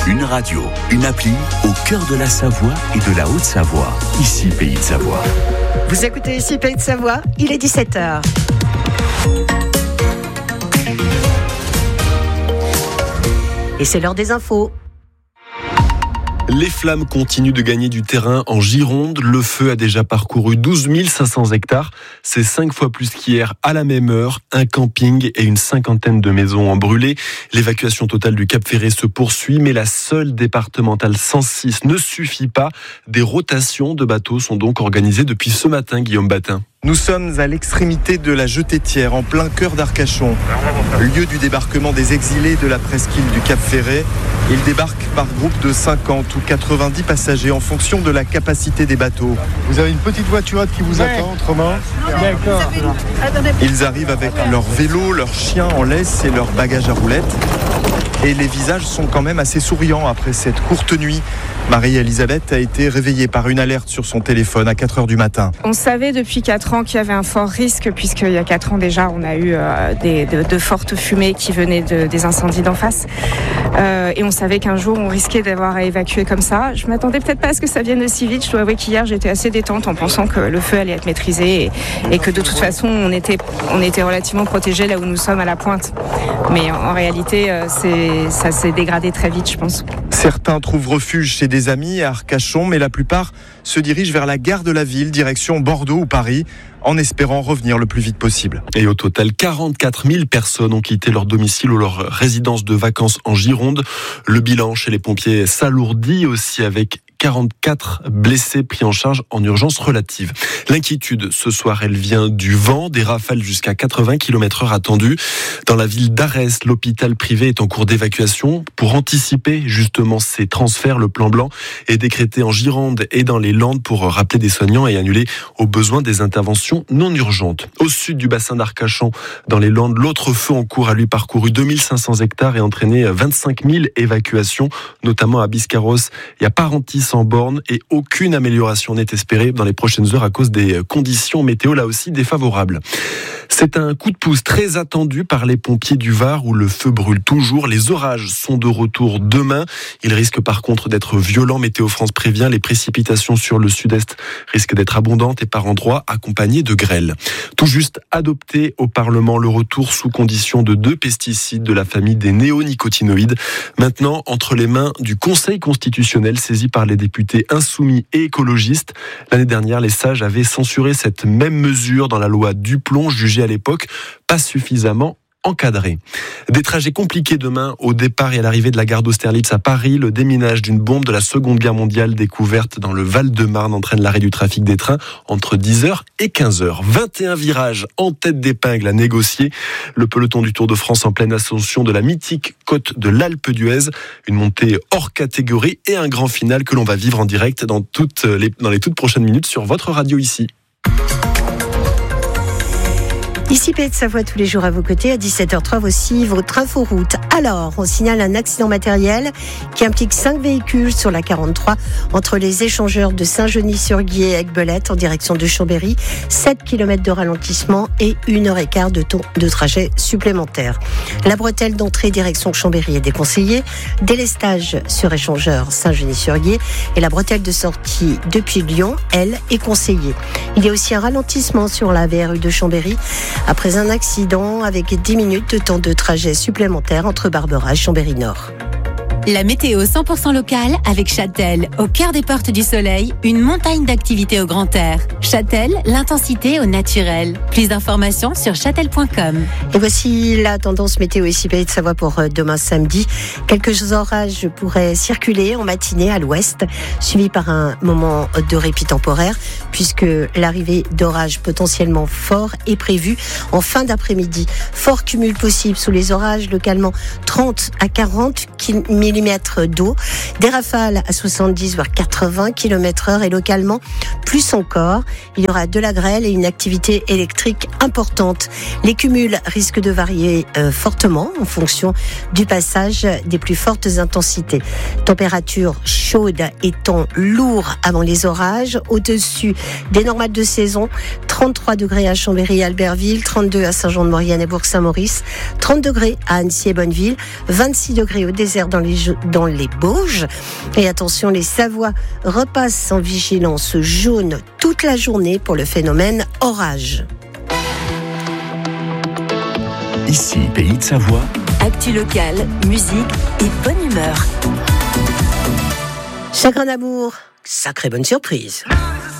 Une radio, une appli au cœur de la Savoie et de la Haute-Savoie. Ici, Pays de Savoie. Vous écoutez ici Pays de Savoie, il est 17h. Et c'est l'heure des infos. Les flammes continuent de gagner du terrain en Gironde. Le feu a déjà parcouru 12 500 hectares. C'est 5 fois plus qu'hier à la même heure. Un camping et une cinquantaine de maisons ont brûlé. L'évacuation totale du Cap Ferret se poursuit, mais la seule départementale 106 ne suffit pas. Des rotations de bateaux sont donc organisées depuis ce matin, Guillaume Batin. Nous sommes à l'extrémité de la Jetée-Thiers, en plein cœur d'Arcachon, lieu du débarquement des exilés de la presqu'île du Cap Ferret. Ils débarquent par groupe de 50 ou 90 passagers en fonction de la capacité des bateaux. Vous avez une petite voiturette qui vous attend, autrement ? D'accord. Ils arrivent avec leur vélo, leurs chiens en laisse et leurs bagages à roulettes. Et les visages sont quand même assez souriants après cette courte nuit. Marie-Elisabeth a été réveillée par une alerte sur son téléphone à 4h du matin. On savait depuis 4 ans qu'il y avait un fort risque, puisqu'il y a 4 ans déjà, on a eu de fortes fumées qui venaient des incendies d'en face. Et on savait qu'un jour, on risquait d'avoir à évacuer comme ça. Je m'attendais peut-être pas à ce que ça vienne aussi vite. Je dois avouer qu'hier, j'étais assez détente en pensant que le feu allait être maîtrisé et que de toute façon, on était relativement protégés là où nous sommes à la pointe. Mais en réalité, ça s'est dégradé très vite, je pense. Certains trouvent refuge chez des amis à Arcachon, mais la plupart se dirigent vers la gare de la ville, direction Bordeaux ou Paris, en espérant revenir le plus vite possible. Et au total, 44 000 personnes ont quitté leur domicile ou leur résidence de vacances en Gironde. Le bilan chez les pompiers s'alourdit aussi avec 44 blessés pris en charge en urgence relative. L'inquiétude, ce soir, elle vient du vent, des rafales jusqu'à 80 km/h attendues. Dans la ville d'Arès, l'hôpital privé est en cours d'évacuation. Pour anticiper justement ces transferts, le plan blanc est décrété en Gironde et dans les Landes pour rappeler des soignants et annuler au besoin des interventions non urgentes. Au sud du bassin d'Arcachon, dans les Landes, l'autre feu en cours a lui parcouru 2500 hectares et entraîné 25 000 évacuations, notamment à Biscarrosse et à Parentis en borne, et aucune amélioration n'est espérée dans les prochaines heures à cause des conditions météo là aussi défavorables. C'est un coup de pouce très attendu par les pompiers du Var où le feu brûle toujours. Les orages sont de retour demain. Ils risquent par contre d'être violents. Météo France prévient, les précipitations sur le sud-est risquent d'être abondantes et par endroits accompagnées de grêle. Tout juste adopté au Parlement le retour sous condition de 2 pesticides de la famille des néonicotinoïdes. Maintenant, entre les mains du Conseil constitutionnel saisi par les députés insoumis et écologistes. L'année dernière, les sages avaient censuré cette même mesure dans la loi Duplon, jugée à l'époque pas suffisamment encadré. Des trajets compliqués demain au départ et à l'arrivée de la gare d'Austerlitz à Paris. Le déminage d'une bombe de la Seconde Guerre mondiale découverte dans le Val-de-Marne entraîne l'arrêt du trafic des trains entre 10h et 15h. 21 virages en tête d'épingle à négocier. Le peloton du Tour de France en pleine ascension de la mythique côte de l'Alpe d'Huez. Une montée hors catégorie et un grand final que l'on va vivre en direct dans les toutes prochaines minutes sur votre radio ici. Ici Pays de Savoie tous les jours à vos côtés, à 17h03 aussi votre inforoute. Alors, on signale un accident matériel qui implique 5 véhicules sur la 43 entre les échangeurs de Saint-Genis-sur-Guiers et Aiguebelette en direction de Chambéry. 7 km de ralentissement et 1h15 de temps de trajet supplémentaire. La bretelle d'entrée direction Chambéry est déconseillée. Délestage sur échangeur Saint-Genis-sur-Guiers et la bretelle de sortie depuis Lyon, elle, est conseillée. Il y a aussi un ralentissement sur la VRU de Chambéry après un accident avec 10 minutes de temps de trajet supplémentaire entre Barbera et Chambéry-Nord. La météo 100% locale avec Châtel, au cœur des portes du soleil, une montagne d'activités au grand air. Châtel, l'intensité au naturel. Plus d'informations sur châtel.com. Et voici la tendance météo ici Pays de Savoie pour demain samedi. Quelques orages pourraient circuler en matinée à l'ouest, suivis par un moment de répit temporaire, puisque l'arrivée d'orages potentiellement forts est prévue en fin d'après-midi. Fort cumul possible sous les orages, localement 30 à 40 mm d'eau, des rafales à 70 voire 80 km/h et localement plus encore. Il y aura de la grêle et une activité électrique importante. Les cumuls risquent de varier fortement en fonction du passage des plus fortes intensités. Température chaude et temps lourd avant les orages, au-dessus des normales de saison. 33 degrés à Chambéry et Albertville, 32 à Saint-Jean-de-Maurienne et Bourg-Saint-Maurice, 30 degrés à Annecy et Bonneville, 26 degrés au désert dans les orage dans les Bauges. Et attention, les Savoies repassent en vigilance jaune toute la journée pour le phénomène orage. Ici, Pays de Savoie. Actu locale, musique et bonne humeur. Chagrin d'amour, sacrée bonne surprise.